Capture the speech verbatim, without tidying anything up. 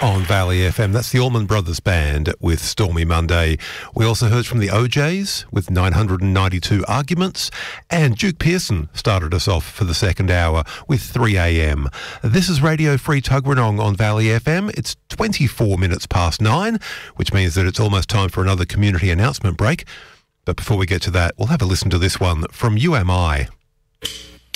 on Valley F M. That's the Allman Brothers Band with Stormy Monday. We also heard from the O Js with nine hundred ninety-two Arguments, and Duke Pearson started us off for the second hour with three a m. This is Radio Free Tuggeranong on Valley F M. It's twenty-four minutes past nine, which means that it's almost time for another community announcement break. But before we get to that, we'll have a listen to this one from U M I.